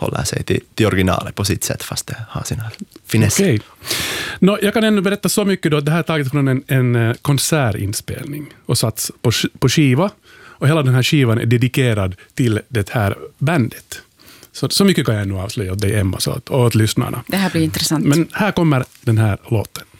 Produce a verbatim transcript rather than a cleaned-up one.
håller sig till, till originalet på sitt sätt fast det har sina finesser. Okej. No, jag kan ännu berätta så mycket då att det här är taget från en, en konsertinspelning och satts på, på skiva. Och hela den här skivan är dedikerad till det här bandet. Så, så mycket kan jag nu avslöja åt dig, Emma, så att, och åt lyssnarna. Det här blir intressant. Men här kommer den här låten.